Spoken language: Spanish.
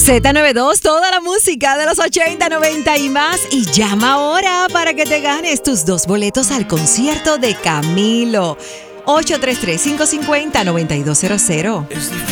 Z92, toda la música de los 80, 90 y más. Y llama ahora para que te ganes tus 2 boletos al concierto de Camilo. 833-550-9200.